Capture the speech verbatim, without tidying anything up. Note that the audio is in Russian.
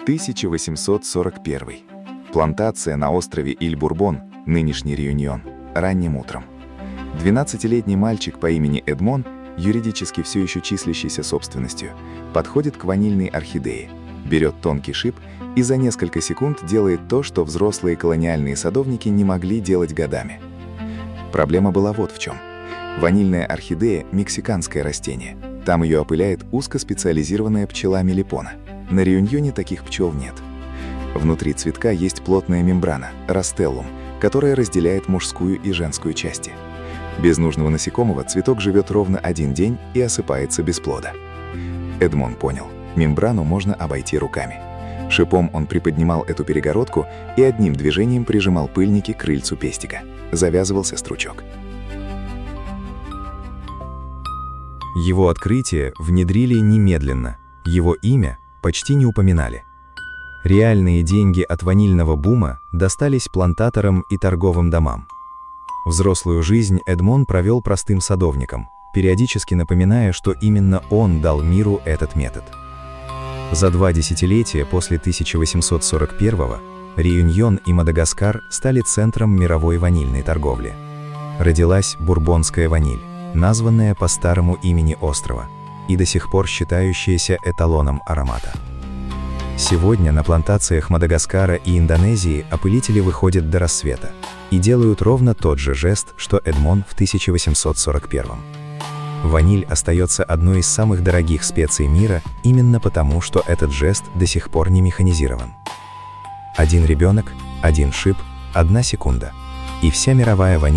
тысяча восемьсот сорок первый. Плантация на острове Иль-Бурбон, нынешний Реюньон, ранним утром. двенадцатилетний мальчик по имени Эдмон, юридически все еще числящийся собственностью, подходит к ванильной орхидее, берет тонкий шип и за несколько секунд делает то, что взрослые колониальные садовники не могли делать годами. Проблема была вот в чем. Ванильная орхидея – мексиканское растение. Там ее опыляет узкоспециализированная пчела мелипона. На Реюньоне таких пчел нет. Внутри цветка есть плотная мембрана – растеллум, которая разделяет мужскую и женскую части. Без нужного насекомого цветок живет ровно один день и осыпается без плода. Эдмон понял – мембрану можно обойти руками. Шипом он приподнимал эту перегородку и одним движением прижимал пыльники к крыльцу пестика. Завязывался стручок. Его открытие внедрили немедленно, его имя почти не упоминали. Реальные деньги от ванильного бума достались плантаторам и торговым домам. Взрослую жизнь Эдмон провел простым садовником, периодически напоминая, что именно он дал миру этот метод. За два десятилетия после тысяча восемьсот сорок первого Реюньон и Мадагаскар стали центром мировой ванильной торговли. Родилась бурбонская ваниль, названная по старому имени острова, и до сих пор считающаяся эталоном аромата. Сегодня на плантациях Мадагаскара и Индонезии опылители выходят до рассвета и делают ровно тот же жест, что Эдмон в тысяча восемьсот сорок первом. Ваниль остается одной из самых дорогих специй мира именно потому, что этот жест до сих пор не механизирован. Один ребенок, один шип, одна секунда, и вся мировая ваниль